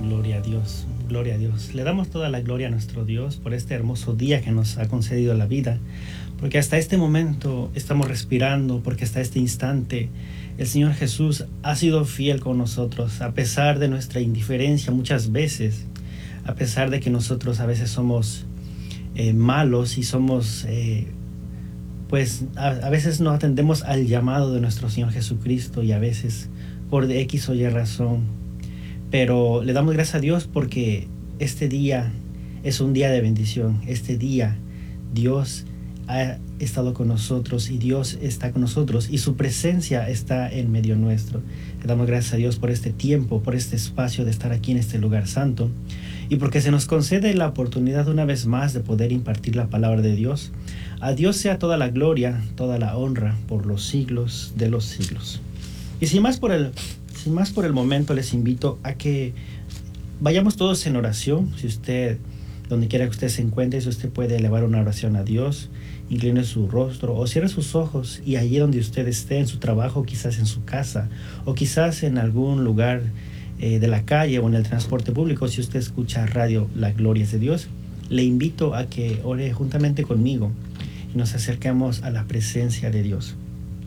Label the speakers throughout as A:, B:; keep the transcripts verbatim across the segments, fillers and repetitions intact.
A: Gloria a Dios, gloria a Dios. Le damos toda la gloria a nuestro Dios por este hermoso día que nos ha concedido la vida, porque hasta este momento estamos respirando, porque hasta este instante el Señor Jesús ha sido fiel con nosotros, a pesar de nuestra indiferencia muchas veces, a pesar de que nosotros a veces somos eh, malos y somos, eh, pues a, a veces no atendemos al llamado de nuestro Señor Jesucristo y a veces por X o Y razón. Pero le damos gracias a Dios porque este día es un día de bendición. Este día Dios ha estado con nosotros y Dios está con nosotros y su presencia está en medio nuestro. Le damos gracias a Dios por este tiempo, por este espacio de estar aquí en este lugar santo y porque se nos concede la oportunidad una vez más de poder impartir la palabra de Dios. A Dios sea toda la gloria, toda la honra por los siglos de los siglos. Y sin más por el... Sin más por el momento, les invito a que vayamos todos en oración. Si usted, donde quiera que usted se encuentre, si usted puede elevar una oración a Dios, incline su rostro o cierre sus ojos y allí donde usted esté, en su trabajo, quizás en su casa o quizás en algún lugar eh, de la calle o en el transporte público, si usted escucha radio La Gloria es de Dios, le invito a que ore juntamente conmigo y nos acerquemos a la presencia de Dios.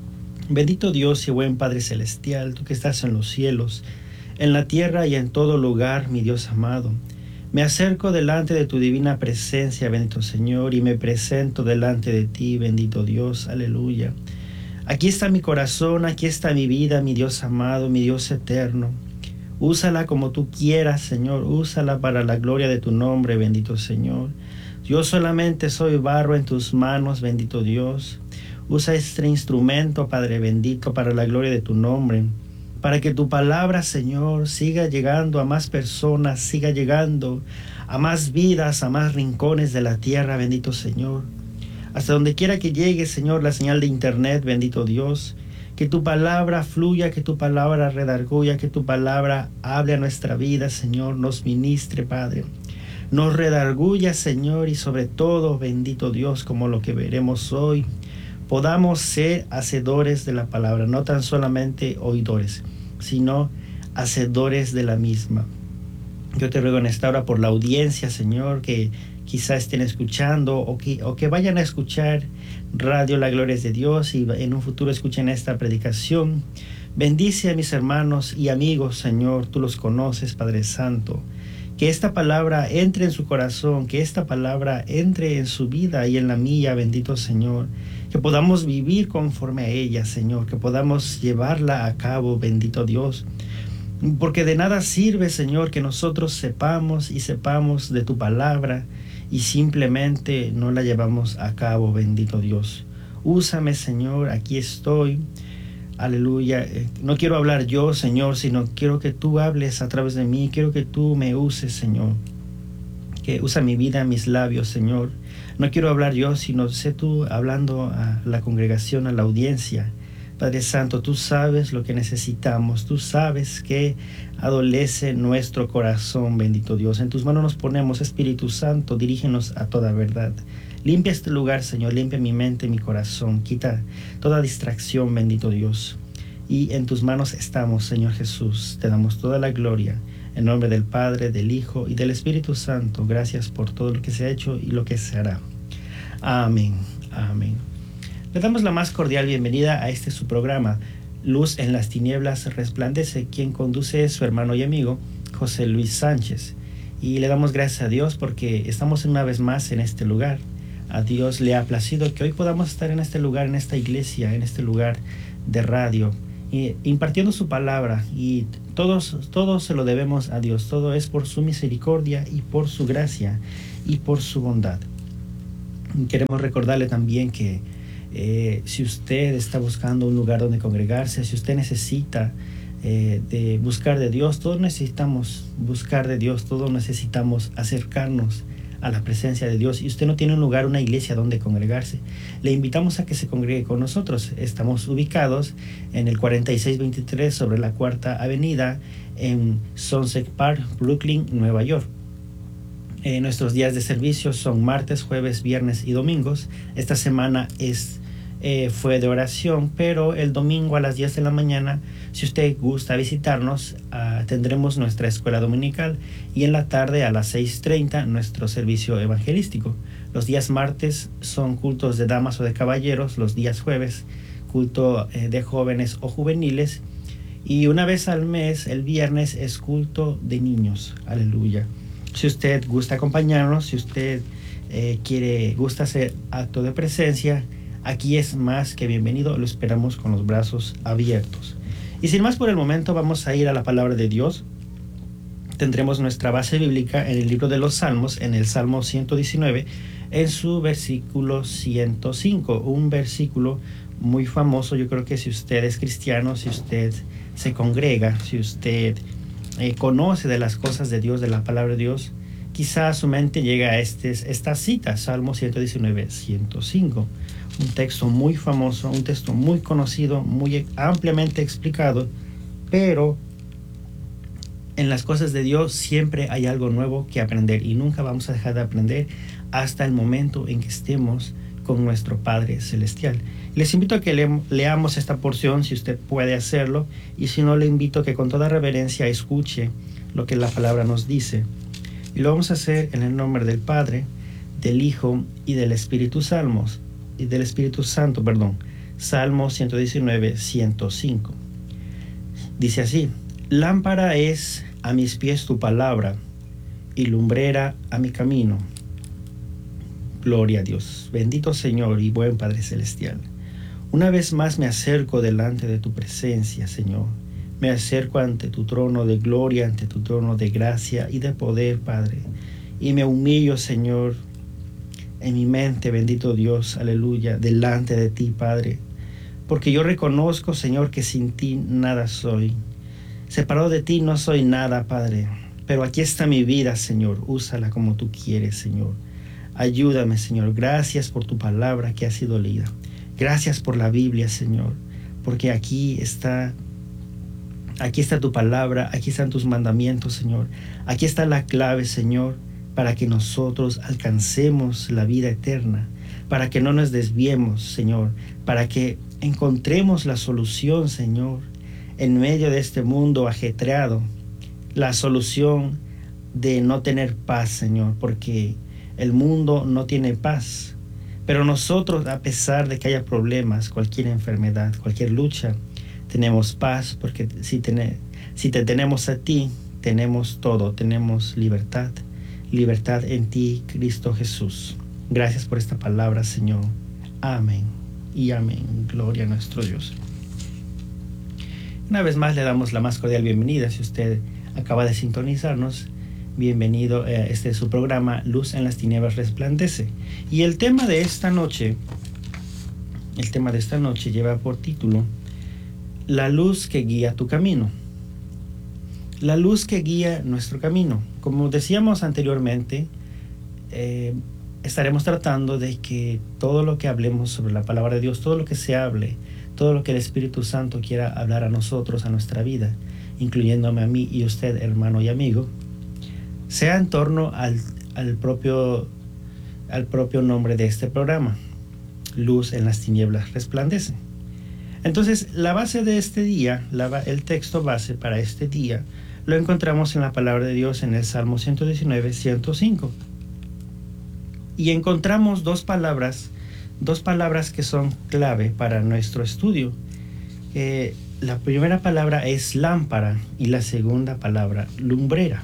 A: Bendito Dios y buen Padre Celestial, tú que estás en los cielos, en la tierra y en todo lugar, mi Dios amado. Me acerco delante de tu divina presencia, bendito Señor, y me presento delante de ti, bendito Dios, aleluya. Aquí está mi corazón, aquí está mi vida, mi Dios amado, mi Dios eterno. Úsala como tú quieras, Señor, úsala para la gloria de tu nombre, bendito Señor. Yo solamente soy barro en tus manos, bendito Dios. Usa este instrumento, Padre bendito, para la gloria de tu nombre, para que tu palabra, Señor, siga llegando a más personas, siga llegando a más vidas, a más rincones de la tierra, bendito Señor. Hasta donde quiera que llegue, Señor, la señal de internet, bendito Dios, que tu palabra fluya, que tu palabra redarguya, que tu palabra hable a nuestra vida, Señor, nos ministre, Padre. Nos redarguya, Señor, y sobre todo, bendito Dios, como lo que veremos hoy, podamos ser hacedores de la palabra, no tan solamente oidores, sino hacedores de la misma. Yo te ruego en esta hora por la audiencia, Señor, que quizá estén escuchando o que, o que vayan a escuchar Radio La Gloria es de Dios y en un futuro escuchen esta predicación. Bendice a mis hermanos y amigos, Señor, tú los conoces, Padre Santo. Que esta palabra entre en su corazón, que esta palabra entre en su vida y en la mía, bendito Señor. Que podamos vivir conforme a ella, Señor, que podamos llevarla a cabo, bendito Dios. Porque de nada sirve, Señor, que nosotros sepamos y sepamos de tu palabra y simplemente no la llevamos a cabo, bendito Dios. Úsame, Señor, aquí estoy. Aleluya. No quiero hablar yo, Señor, sino quiero que tú hables a través de mí. Quiero que tú me uses, Señor. Que usa mi vida, mis labios, Señor. No quiero hablar yo, sino sé tú hablando a la congregación, a la audiencia. Padre Santo, tú sabes lo que necesitamos. Tú sabes que adolece nuestro corazón, bendito Dios. En tus manos nos ponemos, Espíritu Santo, dirígenos a toda verdad. Limpia este lugar, Señor, limpia mi mente, mi corazón, quita toda distracción, bendito Dios. Y en tus manos estamos, Señor Jesús, te damos toda la gloria. En nombre del Padre, del Hijo y del Espíritu Santo, gracias por todo lo que se ha hecho y lo que se hará. Amén, amén. Le damos la más cordial bienvenida a este su programa, Luz en las Tinieblas Resplandece, quien conduce es su hermano y amigo, José Luis Sánchez. Y le damos gracias a Dios porque estamos una vez más en este lugar. A Dios le ha placido que hoy podamos estar en este lugar, en esta iglesia, en este lugar de radio, impartiendo su palabra, y todos, todos se lo debemos a Dios. Todo es por su misericordia y por su gracia y por su bondad. Queremos recordarle también que eh, si usted está buscando un lugar donde congregarse, si usted necesita eh, de buscar de Dios, todos necesitamos buscar de Dios, todos necesitamos acercarnos a la presencia de Dios, y usted no tiene un lugar, una iglesia donde congregarse, le invitamos a que se congregue con nosotros. Estamos ubicados en el cuarenta y seis veintitrés sobre la Cuarta Avenida en Sunset Park, Brooklyn, Nueva York. Eh, nuestros días de servicio son martes, jueves, viernes y domingos. Esta semana es eh, fue de oración, pero el domingo a las diez de la mañana, si usted gusta visitarnos, uh, tendremos nuestra escuela dominical, y en la tarde a las seis treinta nuestro servicio evangelístico. Los días martes son cultos de damas o de caballeros, los días jueves culto eh, de jóvenes o juveniles, y una vez al mes, el viernes, es culto de niños. Aleluya. Si usted gusta acompañarnos, si usted eh, quiere, gusta hacer acto de presencia, aquí es más que bienvenido. Lo esperamos con los brazos abiertos. Y sin más por el momento, vamos a ir a la palabra de Dios. Tendremos nuestra base bíblica en el libro de los Salmos, en el Salmo ciento diecinueve, en su versículo ciento cinco, un versículo muy famoso. Yo creo que si usted es cristiano, si usted se congrega, si usted eh, conoce de las cosas de Dios, de la palabra de Dios, quizá a su mente llega a este, esta cita, Salmo ciento diecinueve, ciento cinco. Un texto muy famoso, un texto muy conocido, muy ampliamente explicado, pero en las cosas de Dios siempre hay algo nuevo que aprender, y nunca vamos a dejar de aprender hasta el momento en que estemos con nuestro Padre Celestial. Les invito a que le, leamos esta porción, si usted puede hacerlo, y si no, le invito a que con toda reverencia escuche lo que la palabra nos dice. Y lo vamos a hacer en el nombre del Padre, del Hijo y del Espíritu Salmos, y del Espíritu Santo, perdón. Salmo ciento diecinueve, ciento cinco. Dice así: lámpara es a mis pies tu palabra, y lumbrera a mi camino. Gloria a Dios. Bendito Señor y buen Padre Celestial. Una vez más me acerco delante de tu presencia, Señor. Me acerco ante tu trono de gloria, ante tu trono de gracia y de poder, Padre. Y me humillo, Señor, en mi mente, bendito Dios, aleluya, delante de ti, Padre. Porque yo reconozco, Señor, que sin ti nada soy. Separado de ti no soy nada, Padre. Pero aquí está mi vida, Señor. Úsala como tú quieres, Señor. Ayúdame, Señor. Gracias por tu palabra que ha sido leída. Gracias por la Biblia, Señor. Porque aquí está, aquí está tu palabra, aquí están tus mandamientos, Señor. Aquí está la clave, Señor, para que nosotros alcancemos la vida eterna. Para que no nos desviemos, Señor. Para que encontremos la solución, Señor, en medio de este mundo ajetreado. La solución de no tener paz, Señor, porque el mundo no tiene paz, pero nosotros, a pesar de que haya problemas, cualquier enfermedad, cualquier lucha, tenemos paz, porque si, ten, si te tenemos a ti, tenemos todo, tenemos libertad, libertad en ti, Cristo Jesús. Gracias por esta palabra, Señor. Amén y amén. Gloria a nuestro Dios. Una vez más le damos la más cordial bienvenida. Si usted acaba de sintonizarnos, bienvenido a este su programa Luz en las Tinieblas Resplandece. Y el tema de esta noche, el tema de esta noche lleva por título La luz que guía tu camino. La luz que guía nuestro camino. Como decíamos anteriormente, eh, estaremos tratando de que todo lo que hablemos sobre la palabra de Dios, todo lo que se hable, todo lo que el Espíritu Santo quiera hablar a nosotros, a nuestra vida, incluyéndome a mí y usted, hermano y amigo, sea en torno al, al, propio, al propio nombre de este programa, Luz en las Tinieblas Resplandece. Entonces, la base de este día, la, el texto base para este día, lo encontramos en la palabra de Dios en el Salmo ciento diecinueve, ciento cinco. Y encontramos dos palabras, dos palabras que son clave para nuestro estudio. Eh, la primera palabra es lámpara y la segunda palabra lumbrera.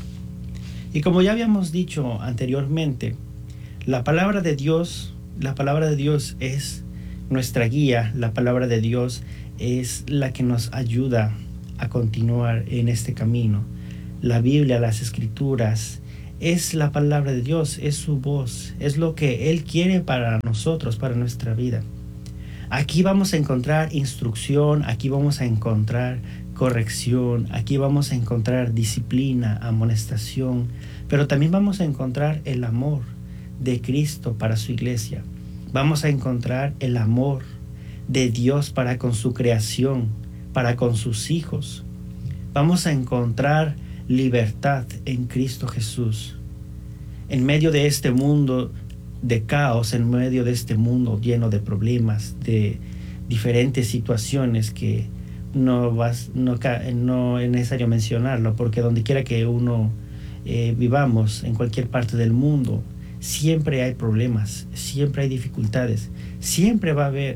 A: Y como ya habíamos dicho anteriormente, la palabra de Dios, la palabra de Dios es nuestra guía. La palabra de Dios es la que nos ayuda a continuar en este camino. La Biblia, las Escrituras, es la palabra de Dios, es su voz, es lo que Él quiere para nosotros, para nuestra vida. Aquí vamos a encontrar instrucción, aquí vamos a encontrar corrección, aquí vamos a encontrar disciplina, amonestación, pero también vamos a encontrar el amor de Cristo para su iglesia. Vamos a encontrar el amor de Dios para con su creación, para con sus hijos. Vamos a encontrar libertad en Cristo Jesús. En medio de este mundo de caos en medio de este mundo lleno de problemas, de diferentes situaciones que no, vas, no, no es necesario mencionarlo, porque donde quiera que uno eh, vivamos, en cualquier parte del mundo, siempre hay problemas, siempre hay dificultades, siempre va a haber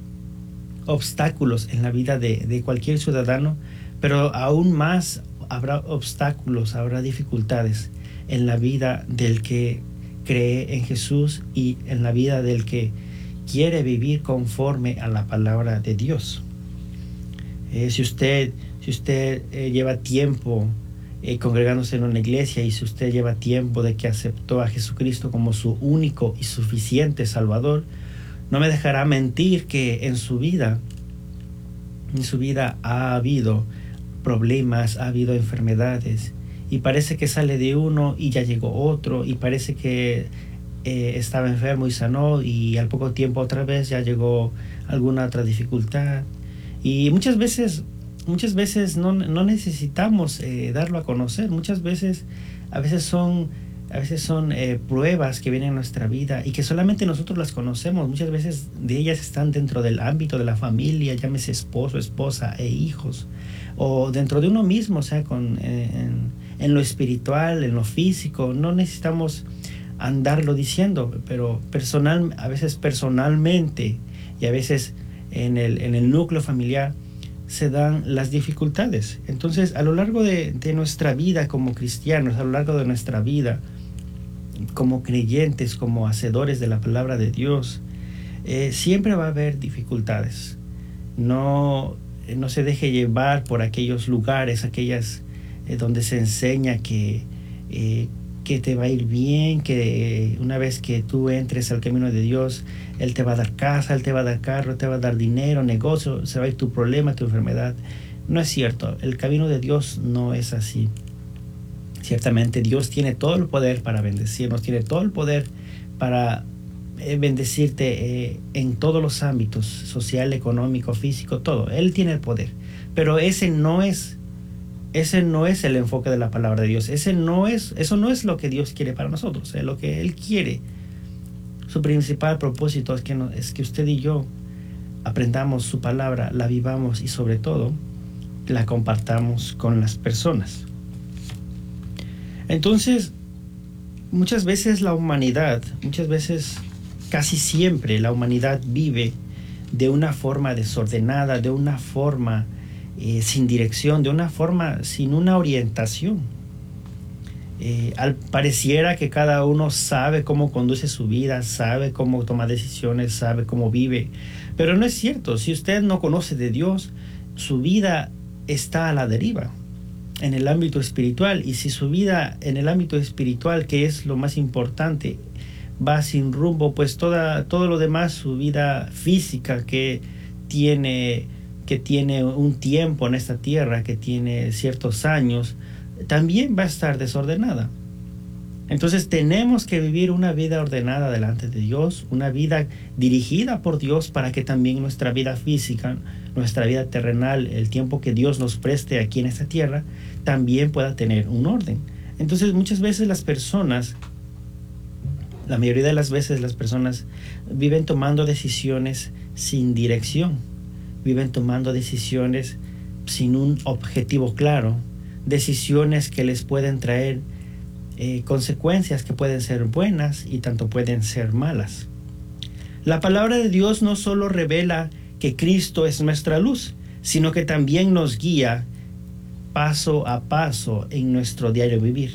A: obstáculos en la vida de, de cualquier ciudadano, pero aún más habrá obstáculos, habrá dificultades en la vida del que cree en Jesús y en la vida del que quiere vivir conforme a la palabra de Dios. Eh, si usted, si usted eh, lleva tiempo eh, congregándose en una iglesia, y si usted lleva tiempo de que aceptó a Jesucristo como su único y suficiente Salvador, no me dejará mentir que en su vida, en su vida ha habido problemas, ha habido enfermedades, y parece que sale de uno y ya llegó otro, y parece que eh, estaba enfermo y sanó, y al poco tiempo otra vez ya llegó alguna otra dificultad. Y muchas veces, muchas veces no, no necesitamos eh, darlo a conocer. Muchas veces, a veces son, a veces son eh, pruebas que vienen en nuestra vida y que solamente nosotros las conocemos. Muchas veces de ellas están dentro del ámbito de la familia, llámese esposo, esposa e hijos, o dentro de uno mismo, o sea, con, eh, en, en lo espiritual, en lo físico. No necesitamos andarlo diciendo, pero personal, a veces personalmente y a veces en el, en el núcleo familiar se dan las dificultades. Entonces, a lo largo de, de nuestra vida como cristianos, a lo largo de nuestra vida como creyentes, como hacedores de la palabra de Dios, eh, siempre va a haber dificultades. No, no se deje llevar por aquellos lugares, aquellas eh, donde se enseña que eh, que te va a ir bien, que una vez que tú entres al camino de Dios, Él te va a dar casa, Él te va a dar carro, te va a dar dinero, negocio, se va a ir tu problema, tu enfermedad. No es cierto, el camino de Dios no es así. Ciertamente Dios tiene todo el poder para bendecirnos, tiene todo el poder para eh, bendecirte eh, en todos los ámbitos, social, económico, físico, todo. Él tiene el poder, pero ese no es Ese no es el enfoque de la palabra de Dios. Ese no es, eso no es lo que Dios quiere para nosotros. Es lo que Él quiere. Su principal propósito es que, no, es que usted y yo aprendamos su palabra, la vivamos y sobre todo la compartamos con las personas. Entonces, muchas veces la humanidad, muchas veces, casi siempre la humanidad vive de una forma desordenada, de una forma Eh, sin dirección, de una forma sin una orientación. Eh, al pareciera que cada uno sabe cómo conduce su vida, sabe cómo toma decisiones, sabe cómo vive, pero no es cierto. Si usted no conoce de Dios, su vida está a la deriva en el ámbito espiritual, y si su vida en el ámbito espiritual, que es lo más importante, va sin rumbo, pues toda, todo lo demás, su vida física que tiene que tiene un tiempo en esta tierra, que tiene ciertos años, también va a estar desordenada. Entonces tenemos que vivir una vida ordenada delante de Dios, una vida dirigida por Dios, para que también nuestra vida física, nuestra vida terrenal, el tiempo que Dios nos preste aquí en esta tierra, también pueda tener un orden. Entonces muchas veces las personas, la mayoría de las veces las personas viven tomando decisiones sin dirección. Viven tomando decisiones sin un objetivo claro, decisiones que les pueden traer eh, consecuencias que pueden ser buenas y tanto pueden ser malas. La palabra de Dios no solo revela que Cristo es nuestra luz, sino que también nos guía paso a paso en nuestro diario vivir.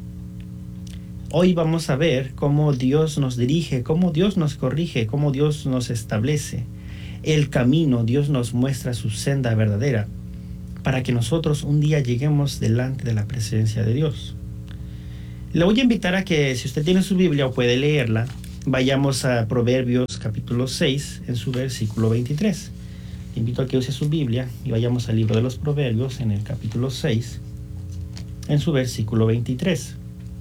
A: Hoy vamos a ver cómo Dios nos dirige, cómo Dios nos corrige, cómo Dios nos establece el camino. Dios nos muestra su senda verdadera para que nosotros un día lleguemos delante de la presencia de Dios. Le voy a invitar a que, si usted tiene su Biblia o puede leerla, vayamos a Proverbios capítulo seis en su versículo veintitrés. Le invito a que use su Biblia y vayamos al libro de los Proverbios en el capítulo seis en su versículo veintitrés.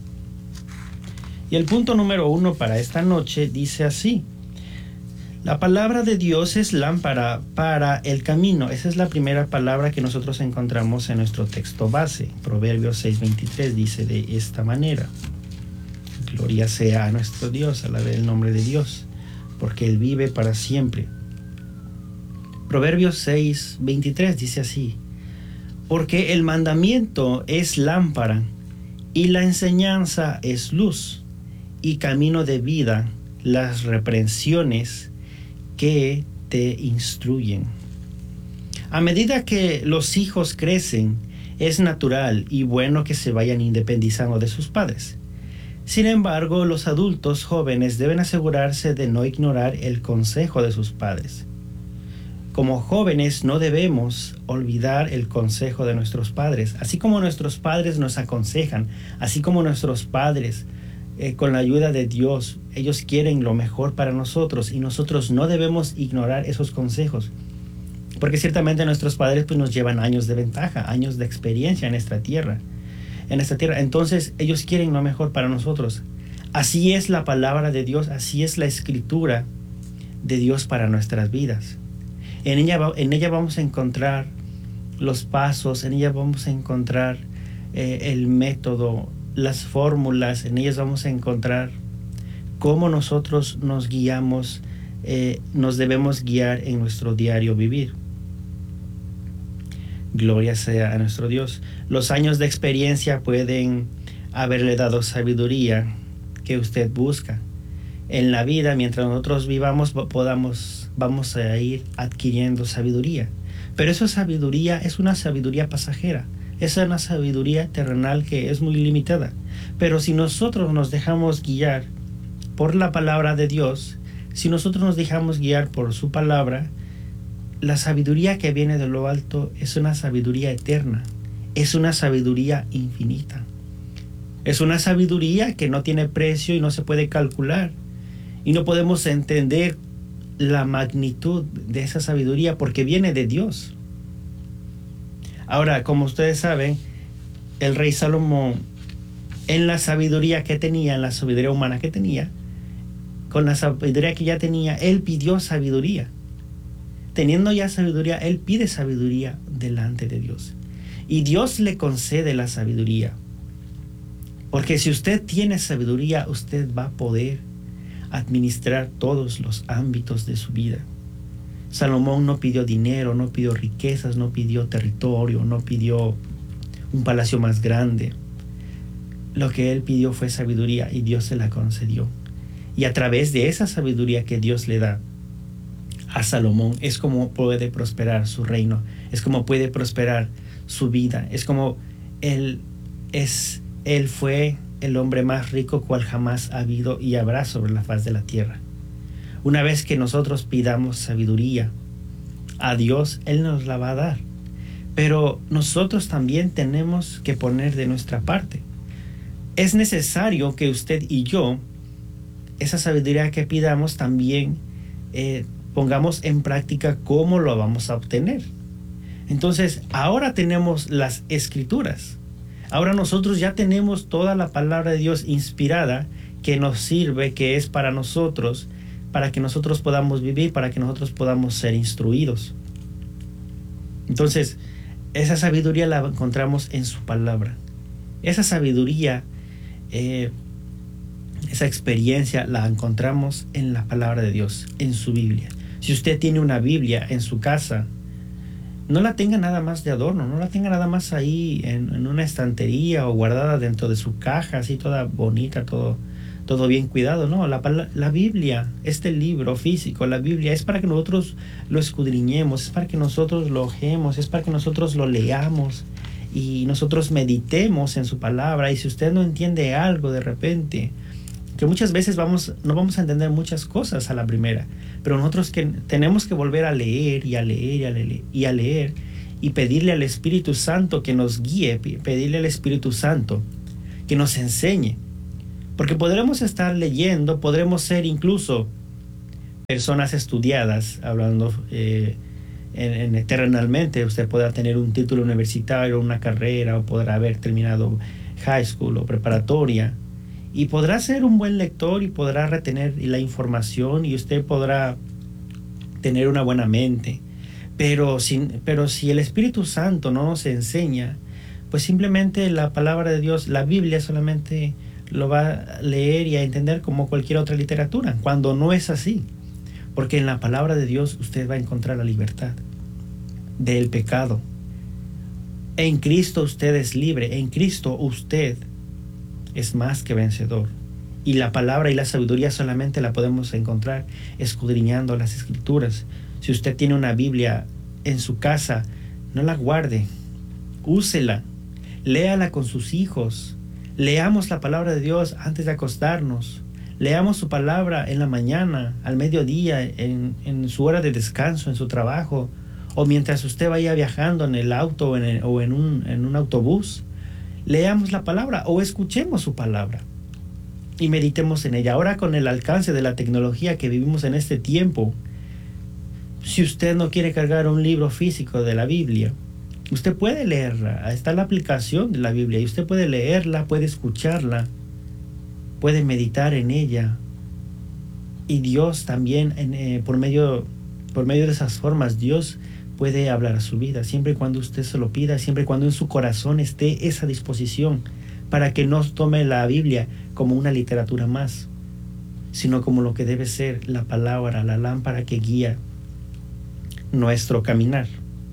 A: Y el punto número uno para esta noche dice así: la palabra de Dios es lámpara para el camino. Esa es la primera palabra que nosotros encontramos en nuestro texto base. Proverbios seis veintitrés dice de esta manera. Gloria sea a nuestro Dios, alabe el nombre de Dios, porque Él vive para siempre. Proverbios seis, veintitrés dice así: porque el mandamiento es lámpara, y la enseñanza es luz, y camino de vida las reprensiones que te instruyen. A medida que los hijos crecen, es natural y bueno que se vayan independizando de sus padres. Sin embargo, los adultos jóvenes deben asegurarse de no ignorar el consejo de sus padres. Como jóvenes no debemos olvidar el consejo de nuestros padres, así como nuestros padres nos aconsejan, así como nuestros padres, eh, con la ayuda de Dios, ellos quieren lo mejor para nosotros y nosotros no debemos ignorar esos consejos. Porque ciertamente nuestros padres pues, nos llevan años de ventaja, años de experiencia en esta tierra. En esta tierra. Entonces ellos quieren lo mejor para nosotros. Así es la palabra de Dios, así es la escritura de Dios para nuestras vidas. En ella, en ella vamos a encontrar los pasos, en ella vamos a encontrar eh, el método, las fórmulas, en ellas vamos a encontrar cómo nosotros nos guiamos, eh, nos debemos guiar en nuestro diario vivir. Gloria sea a nuestro Dios. Los años de experiencia pueden haberle dado sabiduría que usted busca. En la vida, mientras nosotros vivamos, podamos, vamos a ir adquiriendo sabiduría. Pero esa sabiduría es una sabiduría pasajera. Es una sabiduría terrenal que es muy limitada. Pero si nosotros nos dejamos guiar por la palabra de Dios, si nosotros nos dejamos guiar por su palabra, la sabiduría que viene de lo alto es una sabiduría eterna. Es una sabiduría infinita. Es una sabiduría que no tiene precio y no se puede calcular. Y no podemos entender la magnitud de esa sabiduría porque viene de Dios. Ahora, como ustedes saben, el rey Salomón, en la sabiduría que tenía, en la sabiduría humana que tenía, con la sabiduría que ya tenía, él pidió sabiduría. Teniendo ya sabiduría, él pide sabiduría delante de Dios. Y Dios le concede la sabiduría. Porque si usted tiene sabiduría, usted va a poder administrar todos los ámbitos de su vida. Salomón no pidió dinero, no pidió riquezas, no pidió territorio, no pidió un palacio más grande. Lo que él pidió fue sabiduría y Dios se la concedió. Y a través de esa sabiduría que Dios le da a Salomón, es como puede prosperar su reino, es como puede prosperar su vida, es como él, es, él fue el hombre más rico cual jamás ha habido y habrá sobre la faz de la tierra. Una vez que nosotros pidamos sabiduría a Dios, Él nos la va a dar. Pero nosotros también tenemos que poner de nuestra parte. Es necesario que usted y yo, esa sabiduría que pidamos, también eh, pongamos en práctica cómo lo vamos a obtener. Entonces, ahora tenemos las escrituras. Ahora nosotros ya tenemos toda la palabra de Dios inspirada que nos sirve, que es para nosotros, para que nosotros podamos vivir, para que nosotros podamos ser instruidos. Entonces, esa sabiduría la encontramos en su palabra. Esa sabiduría, eh, esa experiencia la encontramos en la palabra de Dios, en su Biblia. Si usted tiene una Biblia en su casa, no la tenga nada más de adorno, no la tenga nada más ahí en, en una estantería o guardada dentro de su caja, así toda bonita, todo, todo bien cuidado. No, la, la Biblia, este libro físico, la Biblia es para que nosotros lo escudriñemos, es para que nosotros lo ojemos, es para que nosotros lo leamos y nosotros meditemos en su palabra. Y si usted no entiende algo de repente, que muchas veces vamos, no vamos a entender muchas cosas a la primera, pero nosotros que tenemos que volver a leer y a leer y a leer y a leer y pedirle al Espíritu Santo que nos guíe, pedirle al Espíritu Santo que nos enseñe, porque podremos estar leyendo, podremos ser incluso personas estudiadas, hablando eh, en, en, terrenalmente. Usted podrá tener un título universitario, una carrera, o podrá haber terminado high school o preparatoria, y podrá ser un buen lector y podrá retener la información y usted podrá tener una buena mente. Pero, sin, pero si el Espíritu Santo no nos enseña, pues simplemente la palabra de Dios, la Biblia solamente lo va a leer y a entender como cualquier otra literatura, cuando no es así. Porque en la palabra de Dios usted va a encontrar la libertad del pecado. En Cristo usted es libre, en Cristo usted es más que vencedor. Y la palabra y la sabiduría solamente la podemos encontrar escudriñando las Escrituras. Si usted tiene una Biblia en su casa, no la guarde, úsela, léala con sus hijos. Leamos la palabra de Dios antes de acostarnos. Leamos su palabra en la mañana, al mediodía, en, en su hora de descanso, en su trabajo, o mientras usted vaya viajando en el auto o en, el, o en, un, en un autobús. Leamos la palabra o escuchemos su palabra y meditemos en ella. Ahora, con el alcance de la tecnología que vivimos en este tiempo, si usted no quiere cargar un libro físico de la Biblia, usted puede leerla. Está la aplicación de la Biblia y usted puede leerla, puede escucharla, puede meditar en ella. Y Dios también, en, eh, por medio, por medio de esas formas, Dios puede hablar a su vida, siempre y cuando usted se lo pida, siempre y cuando en su corazón esté esa disposición, para que no tome la Biblia como una literatura más, sino como lo que debe ser la palabra, la lámpara que guía nuestro caminar.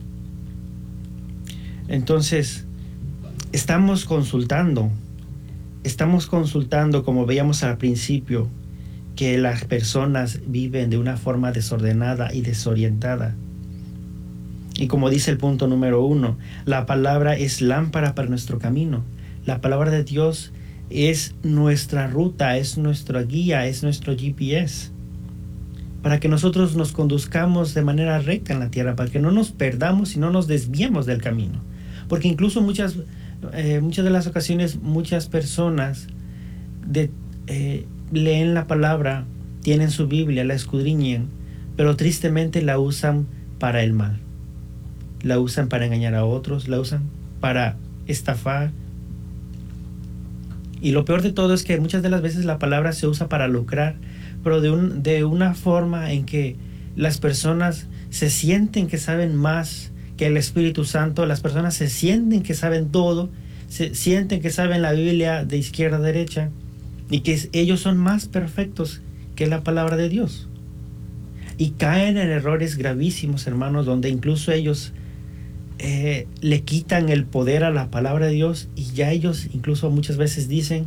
A: Entonces, estamos consultando, estamos consultando, como veíamos al principio, que las personas viven de una forma desordenada y desorientada. Y como dice el punto número uno, la palabra es lámpara para nuestro camino. La palabra de Dios es nuestra ruta, es nuestra guía, es nuestro G P S, para que nosotros nos conduzcamos de manera recta en la tierra, para que no nos perdamos y no nos desviemos del camino. Porque incluso muchas, eh, muchas de las ocasiones, muchas personas de, eh, leen la palabra, tienen su Biblia, la escudriñan, pero tristemente la usan para el mal. La usan para engañar a otros, la usan para estafar. Y lo peor de todo es que muchas de las veces la palabra se usa para lucrar, pero de, un, de una forma en que las personas se sienten que saben más que el Espíritu Santo. Las personas se sienten que saben todo, se sienten que saben la Biblia de izquierda a derecha y que ellos son más perfectos que la palabra de Dios. Y caen en errores gravísimos, hermanos, donde incluso ellos Eh, le quitan el poder a la palabra de Dios, y ya ellos incluso muchas veces dicen,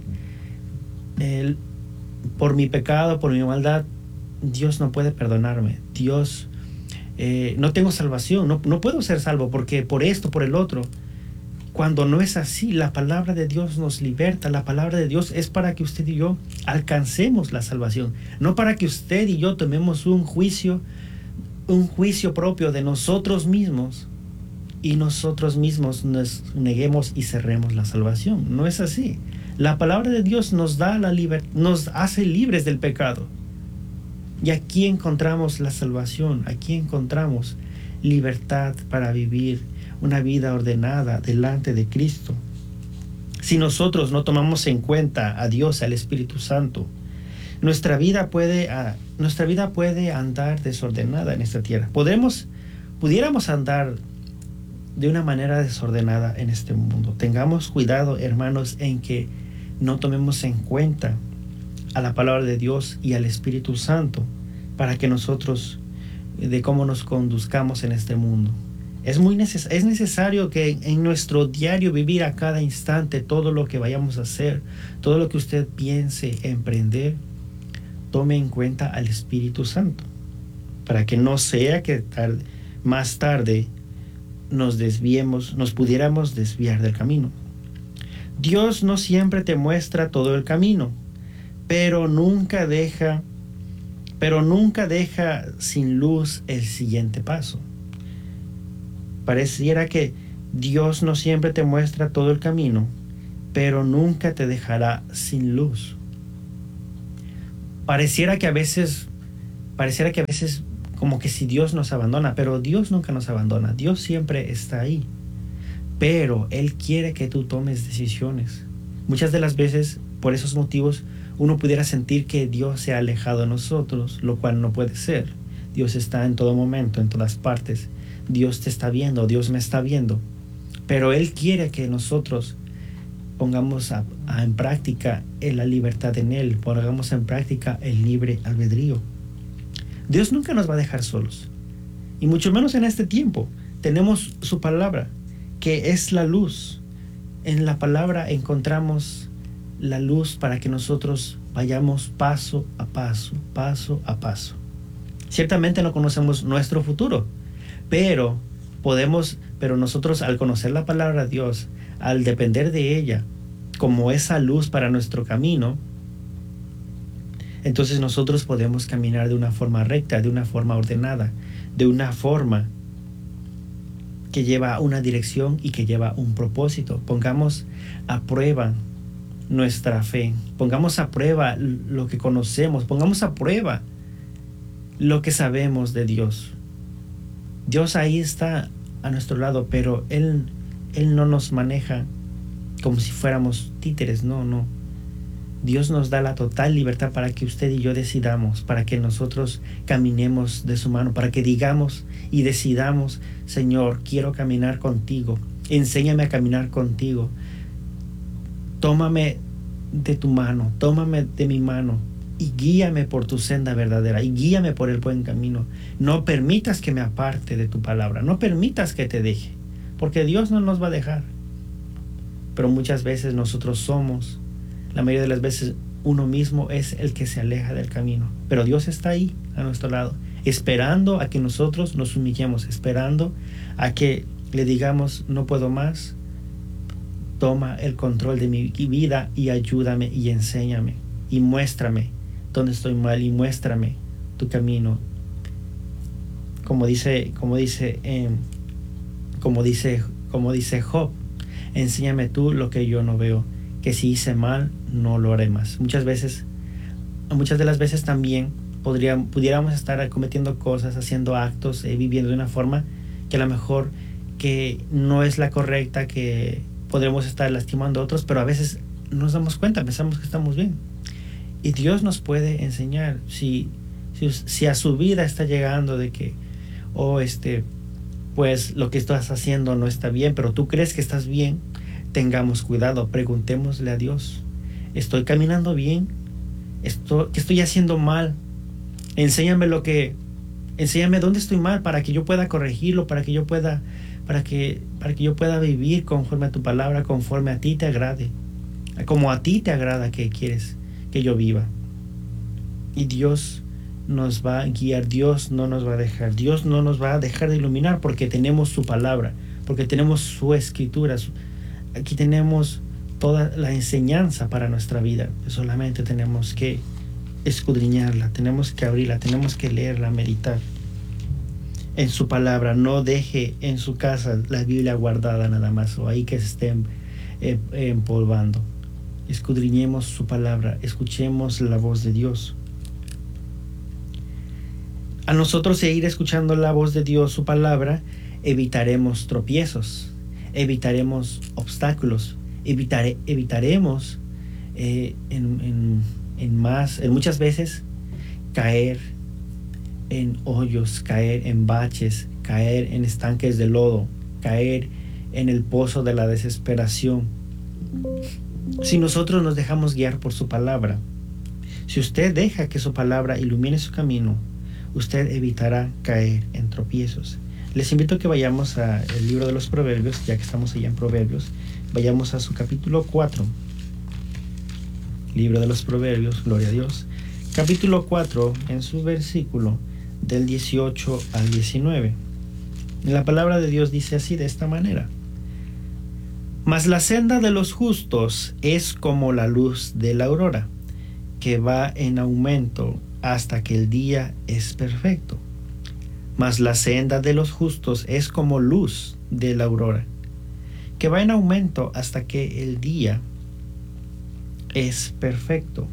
A: eh, por mi pecado, por mi maldad, Dios no puede perdonarme. Dios, eh, no tengo salvación, no, no puedo ser salvo porque por esto, por el otro. Cuando no es así, la palabra de Dios nos liberta. La palabra de Dios es para que usted y yo alcancemos la salvación, no para que usted y yo tomemos un juicio, un juicio propio de nosotros mismos y nosotros mismos nos neguemos y cerremos la salvación. No es así. La palabra de Dios nos da la libertad, nos hace libres del pecado. Y aquí encontramos la salvación, aquí encontramos libertad para vivir una vida ordenada delante de Cristo. Si nosotros no tomamos en cuenta a Dios, al Espíritu Santo, nuestra vida puede, uh, nuestra vida puede andar desordenada en esta tierra. Podremos, pudiéramos andar de una manera desordenada en este mundo. Tengamos cuidado, hermanos, en que no tomemos en cuenta a la palabra de Dios y al Espíritu Santo para que nosotros, de cómo nos conduzcamos en este mundo. Es muy neces- es necesario que en nuestro diario vivir, a cada instante, todo lo que vayamos a hacer, todo lo que usted piense emprender, tome en cuenta al Espíritu Santo, para que no sea que tarde, más tarde nos desviemos, nos pudiéramos desviar del camino. Dios no siempre te muestra todo el camino, pero nunca deja, pero nunca deja sin luz el siguiente paso. Pareciera que Dios no siempre te muestra todo el camino, pero nunca te dejará sin luz. Pareciera que a veces, pareciera que a veces como que si Dios nos abandona, pero Dios nunca nos abandona. Dios siempre está ahí, pero Él quiere que tú tomes decisiones. Muchas de las veces, por esos motivos, uno pudiera sentir que Dios se ha alejado de nosotros, lo cual no puede ser. Dios está en todo momento, en todas partes. Dios te está viendo, Dios me está viendo, pero Él quiere que nosotros pongamos a, a en práctica la libertad en Él, pongamos en práctica el libre albedrío. Dios nunca nos va a dejar solos, y mucho menos en este tiempo. Tenemos su palabra, que es la luz. En la palabra encontramos la luz para que nosotros vayamos paso a paso, paso a paso. Ciertamente no conocemos nuestro futuro, pero podemos, pero nosotros al conocer la palabra de Dios, al depender de ella como esa luz para nuestro camino, entonces nosotros podemos caminar de una forma recta, de una forma ordenada, de una forma que lleva una dirección y que lleva un propósito. Pongamos a prueba nuestra fe, pongamos a prueba lo que conocemos, pongamos a prueba lo que sabemos de Dios. Dios ahí está a nuestro lado, pero Él, Él no nos maneja como si fuéramos títeres, no, no. Dios nos da la total libertad para que usted y yo decidamos, para que nosotros caminemos de su mano, para que digamos y decidamos: Señor, quiero caminar contigo, enséñame a caminar contigo, tómame de tu mano, tómame de mi mano y guíame por tu senda verdadera, y guíame por el buen camino. No permitas que me aparte de tu palabra, no permitas que te deje, porque Dios no nos va a dejar. Pero muchas veces nosotros somos, la mayoría de las veces uno mismo es el que se aleja del camino, pero Dios está ahí a nuestro lado, esperando a que nosotros nos humillemos, esperando a que le digamos: no puedo más, toma el control de mi vida y ayúdame y enséñame y muéstrame dónde estoy mal y muéstrame tu camino. Como dice, como dice, eh, como dice, como dice Job: enséñame tú lo que yo no veo, que si hice mal, no lo haré más. Muchas veces, muchas de las veces también podríamos, pudiéramos estar cometiendo cosas, haciendo actos, eh, viviendo de una forma que a lo mejor que no es la correcta, que podremos estar lastimando a otros, pero a veces no nos damos cuenta, pensamos que estamos bien. Y Dios nos puede enseñar, si, si, si a su vida está llegando de que, oh, este, pues lo que estás haciendo no está bien, pero tú crees que estás bien, tengamos cuidado, preguntémosle a Dios: ¿estoy caminando bien? ¿Estoy, ¿Qué estoy haciendo mal? Enséñame lo que, enséñame dónde estoy mal para que yo pueda corregirlo, para que yo pueda, para que, para que yo pueda vivir conforme a tu palabra, conforme a ti te agrade, como a ti te agrada que quieres que yo viva. Y Dios nos va a guiar, Dios no nos va a dejar, Dios no nos va a dejar de iluminar, porque tenemos su palabra, porque tenemos su escritura. Aquí tenemos toda la enseñanza para nuestra vida. Solamente tenemos que escudriñarla, tenemos que abrirla, tenemos que leerla, meditar en su palabra. No deje en su casa la Biblia guardada nada más, o ahí que se esté eh, empolvando. Escudriñemos su palabra, escuchemos la voz de Dios. A nosotros seguir escuchando la voz de Dios, su palabra, evitaremos tropiezos, evitaremos obstáculos, evitare, evitaremos eh, en, en, en más, en muchas veces caer en hoyos, caer en baches, caer en estanques de lodo, caer en el pozo de la desesperación. Si nosotros nos dejamos guiar por su palabra, si usted deja que su palabra ilumine su camino, usted evitará caer en tropiezos. Les invito a que vayamos al libro de los Proverbios, ya que estamos allá en Proverbios. Vayamos a su capítulo cuatro. Libro de los Proverbios, gloria a Dios. Capítulo cuatro, en su versículo del dieciocho al diecinueve. La palabra de Dios dice así, de esta manera: Mas la senda de los justos es como la luz de la aurora, que va en aumento hasta que el día es perfecto. Mas la senda de los justos es como luz de la aurora, que va en aumento hasta que el día es perfecto.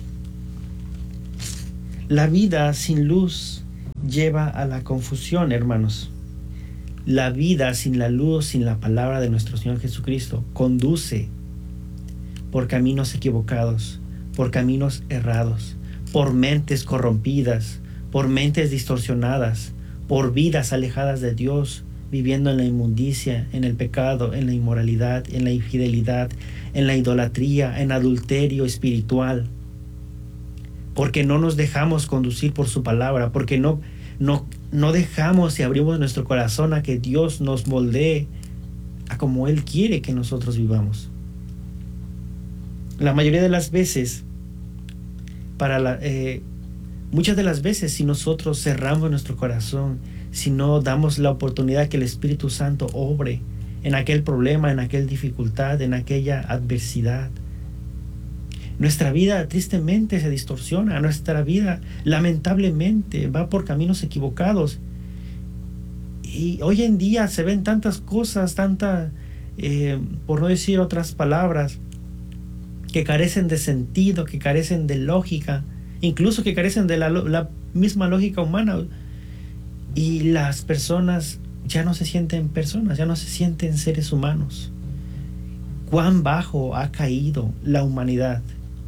A: La vida sin luz lleva a la confusión, hermanos. La vida sin la luz, sin la palabra de nuestro Señor Jesucristo, conduce por caminos equivocados, por caminos errados, por mentes corrompidas, por mentes distorsionadas, por vidas alejadas de Dios, viviendo en la inmundicia, en el pecado, en la inmoralidad, en la infidelidad, en la idolatría, en adulterio espiritual. Porque no nos dejamos conducir por su palabra, porque no, no, no dejamos y abrimos nuestro corazón a que Dios nos moldee a como Él quiere que nosotros vivamos. La mayoría de las veces, para la, eh, muchas de las veces, si nosotros cerramos nuestro corazón, si no damos la oportunidad que el Espíritu Santo obre en aquel problema, en aquella dificultad, en aquella adversidad, nuestra vida tristemente se distorsiona, nuestra vida lamentablemente va por caminos equivocados. Y hoy en día se ven tantas cosas, tantas, eh, por no decir otras palabras, que carecen de sentido, que carecen de lógica, incluso que carecen de la, la misma lógica humana. Y las personas ya no se sienten personas, ya no se sienten seres humanos. Cuán bajo ha caído la humanidad.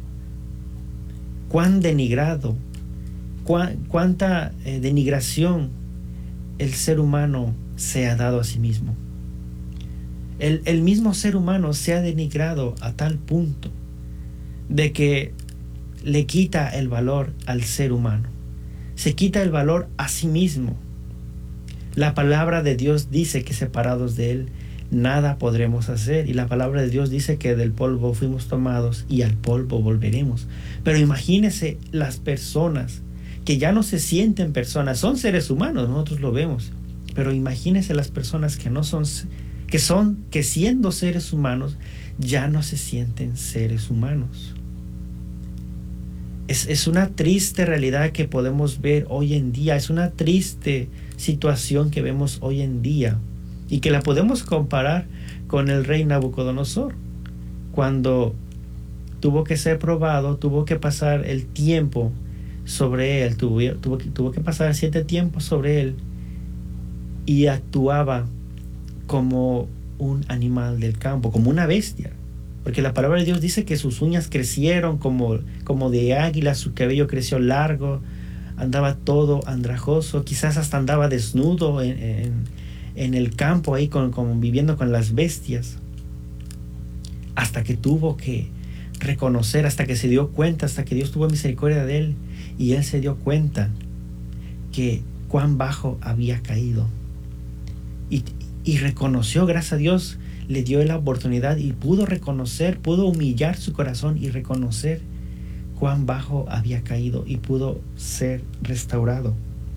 A: Cuán denigrado, cuán, cuánta eh, denigración el ser humano se ha dado a sí mismo. El, el mismo ser humano se ha denigrado a tal punto de que le quita el valor al ser humano. Se quita el valor a sí mismo. La palabra de Dios dice que separados de Él nada podremos hacer. Y la palabra de Dios dice que del polvo fuimos tomados y al polvo volveremos. Pero imagínense las personas que ya no se sienten personas, son seres humanos, nosotros lo vemos. Pero imagínense las personas que no son, que son, que siendo seres humanos, ya no se sienten seres humanos. Es, es una triste realidad que podemos ver hoy en día, es una triste situación que vemos hoy en día y que la podemos comparar con el rey Nabucodonosor, cuando tuvo que ser probado, tuvo que pasar el tiempo sobre él, tuvo, tuvo, tuvo que pasar siete tiempos sobre él y actuaba como un animal del campo, como una bestia. Porque la palabra de Dios dice que sus uñas crecieron como, como de águila, su cabello creció largo, andaba todo andrajoso, quizás hasta andaba desnudo en, en, en el campo ahí con, con, viviendo con las bestias. Hasta que tuvo que reconocer, hasta que se dio cuenta, hasta que Dios tuvo misericordia de él y él se dio cuenta que cuán bajo había caído. Y, y reconoció, gracias a Dios, le dio la oportunidad y pudo reconocer, pudo humillar su corazón y reconocer cuán bajo había caído y pudo ser restaurado.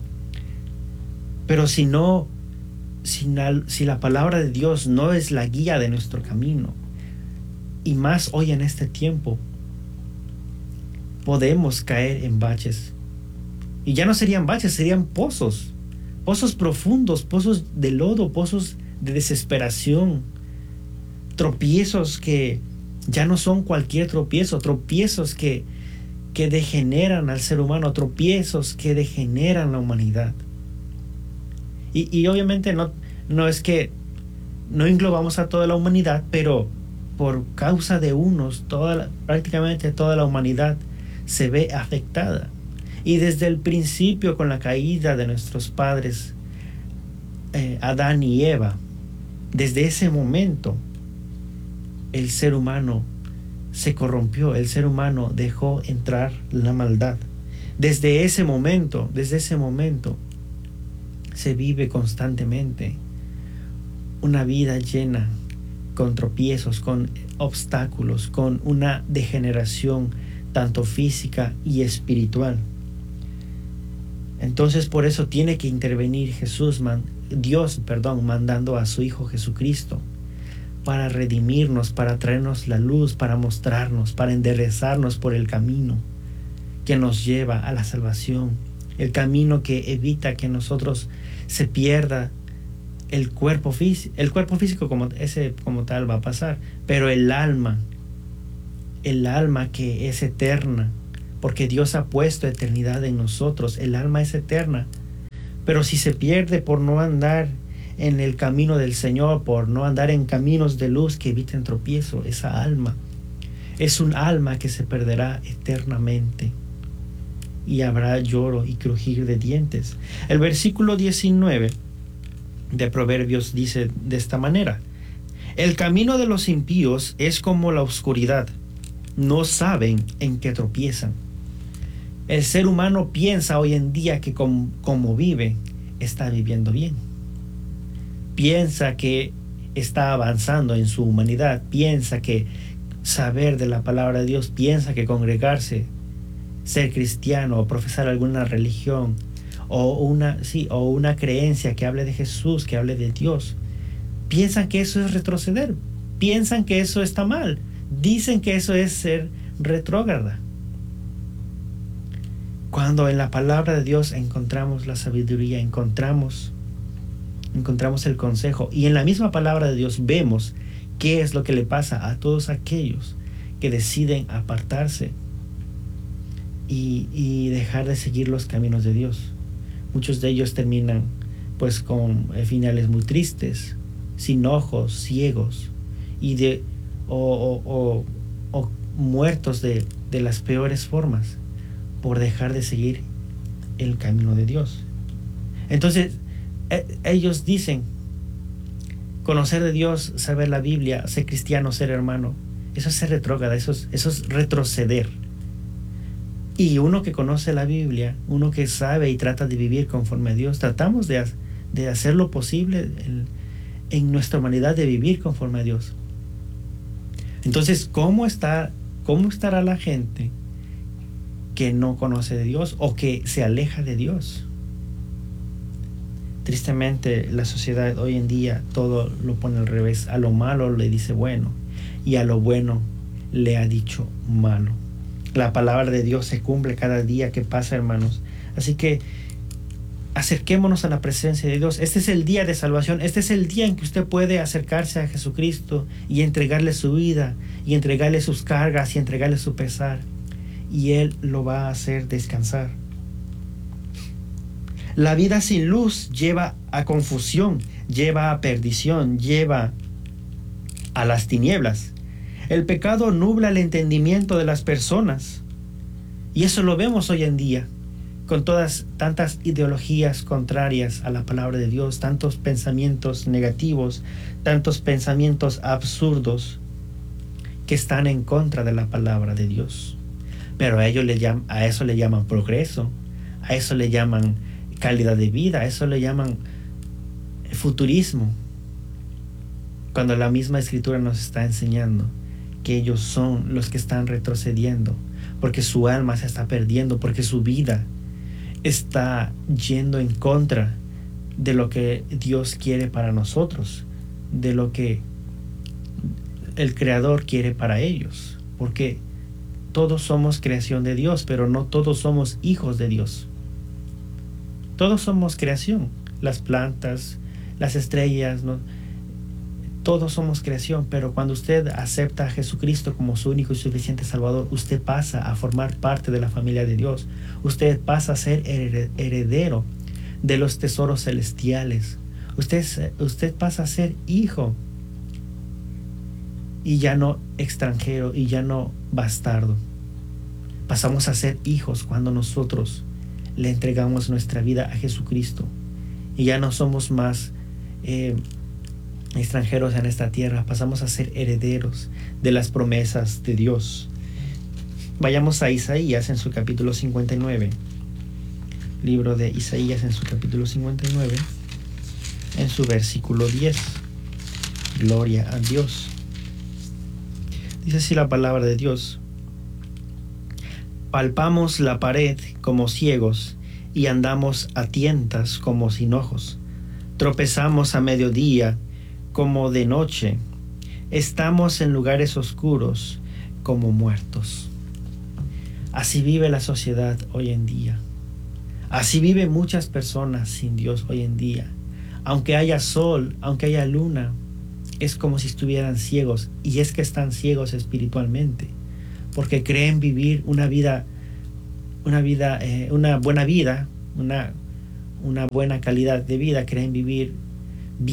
A: Pero si no, si, na, si la palabra de Dios no es la guía de nuestro camino, y más hoy en este tiempo, podemos caer en baches. Y ya no serían baches, serían pozos, pozos profundos, pozos de lodo, pozos de desesperación, tropiezos que ya no son cualquier tropiezo, tropiezos que, que degeneran al ser humano, tropiezos que degeneran la humanidad. Y, y obviamente no, no es que no englobamos a toda la humanidad, pero por causa de unos, toda la, prácticamente toda la humanidad se ve afectada. Y desde el principio, con la caída de nuestros padres, eh, Adán y Eva, desde ese momento, el ser humano se corrompió, el ser humano dejó entrar la maldad. Desde ese momento, desde ese momento, se vive constantemente una vida llena con tropiezos, con obstáculos, con una degeneración tanto física y espiritual. Entonces por eso tiene que intervenir Jesús, man, Dios, perdón, mandando a su Hijo Jesucristo para redimirnos, para traernos la luz, para mostrarnos, para enderezarnos por el camino que nos lleva a la salvación, el camino que evita que nosotros se pierda el cuerpo físico, el cuerpo físico como ese como tal va a pasar, pero el alma, el alma que es eterna, porque Dios ha puesto eternidad en nosotros, el alma es eterna, pero si se pierde por no andar en el camino del Señor, por no andar en caminos de luz que eviten tropiezo, esa alma es un alma que se perderá eternamente y habrá lloro y crujir de dientes. El versículo diecinueve de Proverbios dice de esta manera: el camino de los impíos es como la oscuridad, no saben en qué tropiezan. El ser humano piensa hoy en día que com- como vive, está viviendo bien. Piensa que está avanzando en su humanidad, piensa que saber de la palabra de Dios, piensa que congregarse, ser cristiano o profesar alguna religión o una, sí, o una creencia que hable de Jesús, que hable de Dios, piensan que eso es retroceder, piensan que eso está mal, dicen que eso es ser retrógrada. Cuando en la palabra de Dios encontramos la sabiduría, encontramos, encontramos el consejo, y en la misma palabra de Dios vemos qué es lo que le pasa a todos aquellos que deciden apartarse y, y dejar de seguir los caminos de Dios. Muchos de ellos terminan pues con finales muy tristes, sin ojos, ciegos, y de, o, o, o, o muertos de, de las peores formas por dejar de seguir el camino de Dios. Entonces, eh, ellos dicen, conocer de Dios, saber la Biblia, ser cristiano, ser hermano, eso es ser retrógrada, eso es, eso es retroceder. Y uno que conoce la Biblia, uno que sabe y trata de vivir conforme a Dios, tratamos de, de hacer lo posible en, en nuestra humanidad de vivir conforme a Dios. Entonces, ¿cómo está, cómo estará la gente que no conoce de Dios o que se aleja de Dios? Tristemente, la sociedad hoy en día todo lo pone al revés. A lo malo le dice bueno y a lo bueno le ha dicho malo. La palabra de Dios se cumple cada día que pasa, hermanos. Así que acerquémonos a la presencia de Dios. Este es el día de salvación. Este es el día en que usted puede acercarse a Jesucristo y entregarle su vida, y entregarle sus cargas, y entregarle su pesar. Y Él lo va a hacer descansar. La vida sin luz lleva a confusión, lleva a perdición, lleva a las tinieblas. El pecado nubla el entendimiento de las personas. Y eso lo vemos hoy en día, con todas tantas ideologías contrarias a la palabra de Dios, tantos pensamientos negativos, tantos pensamientos absurdos que están en contra de la palabra de Dios. Pero a, ellos le llaman, a eso le llaman progreso, a eso le llaman calidad de vida, a eso le llaman futurismo, cuando la misma Escritura nos está enseñando que ellos son los que están retrocediendo, porque su alma se está perdiendo, porque su vida está yendo en contra de lo que Dios quiere para nosotros, de lo que el Creador quiere para ellos, porque todos somos creación de Dios, pero no todos somos hijos de Dios. Todos somos creación, las plantas, las estrellas, ¿no? Todos somos creación, pero cuando usted acepta a Jesucristo como su único y suficiente Salvador, usted pasa a formar parte de la familia de Dios. Usted pasa a ser heredero de los tesoros celestiales. Usted, usted pasa a ser hijo, y ya no extranjero, y ya no bastardo. Pasamos a ser hijos cuando nosotros le entregamos nuestra vida a Jesucristo, y ya no somos más eh, extranjeros en esta tierra, pasamos a ser herederos de las promesas de Dios. Vayamos a Isaías en su capítulo cincuenta y nueve. Libro de Isaías en su capítulo cincuenta y nueve, en su versículo diez. Gloria a Dios. Dice así la palabra de Dios: palpamos la pared como ciegos y andamos a tientas como sin ojos. Tropezamos a mediodía como de noche. Estamos en lugares oscuros como muertos. Así vive la sociedad hoy en día. Así viven muchas personas sin Dios hoy en día. Aunque haya sol, aunque haya luna, es como si estuvieran ciegos. Y es que están ciegos espiritualmente, porque creen vivir una vida, una vida, eh, una buena vida, una, una buena calidad de vida. Creen vivir